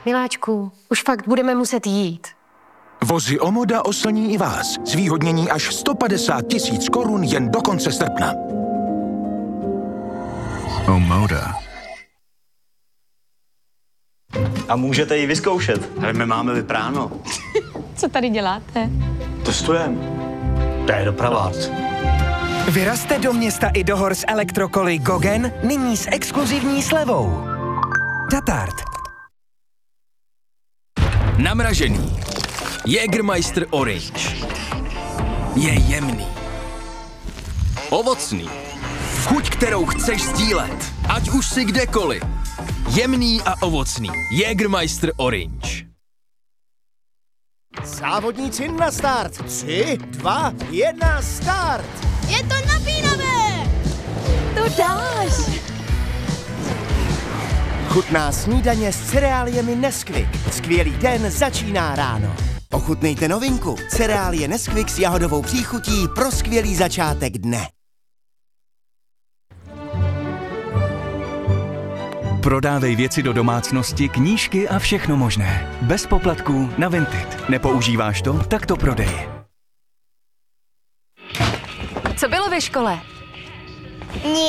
Miláčku, už fakt budeme muset jít. Vozy Omoda oslní i vás. Zvýhodnění až 150 000 korun jen do konce srpna. Omoda. A můžete ji vyzkoušet. Ale my máme vypráno. Co tady děláte? Testujem. To je doprava. Vyrazte do města i do hor s elektrokoly Gogen, nyní s exkluzivní slevou. Tatart. Namražený. Jägermeister Orange. Je jemný. Ovocný. Chuť, kterou chceš sdílet. Ať už si kdekoliv. Jemný a ovocný. Jägermeister Orange. Závodníci na start. 3, 2, 1, start. Je to napínavé! To dáš! Chutná snídaně s cereáliemi Nesquik. Skvělý den začíná ráno. Ochutnejte novinku. Cereálie Nesquik s jahodovou příchutí pro skvělý začátek dne. Prodávej věci do domácnosti, knížky a všechno možné. Bez poplatků na Vinted. Nepoužíváš to? Tak to prodej. Co bylo ve škole?